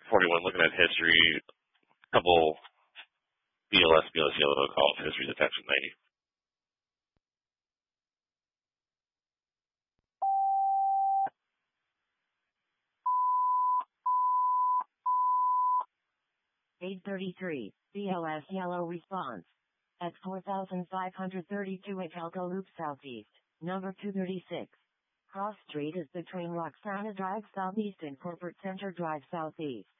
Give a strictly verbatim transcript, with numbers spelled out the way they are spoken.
forty-one, looking at history, a couple B L S, B L S yellow call of history detection ninety. eight thirty-three, B L S yellow response. At four thousand five hundred thirty-two at Elko Loop Southeast, number two thirty-six. Cross Street is between Roxana Drive Southeast and Corporate Center Drive Southeast.